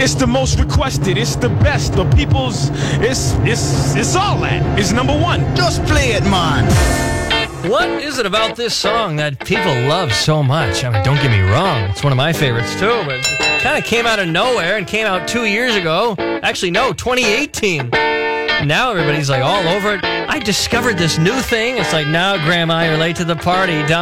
It's the most requested. It's the best. The people's. It's all that. It's number one. Just play it, man. What is it about this song that people love so much? I mean, don't get me wrong. It's one of my favorites, too. But it kind of came out of nowhere and came out 2 years ago. Actually, no, 2018. Now everybody's like all over it. I discovered this new thing. It's like, now, Grandma, you're late to the party. Down